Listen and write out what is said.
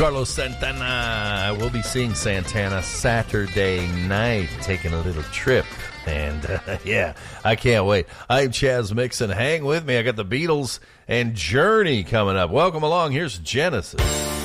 Carlos Santana. We'll be seeing Santana Saturday night, taking a little trip. And, yeah, I can't wait. I'm Chaz Mixon. Hang with me. I got the Beatles and Journey coming up. Welcome along. Here's Genesis.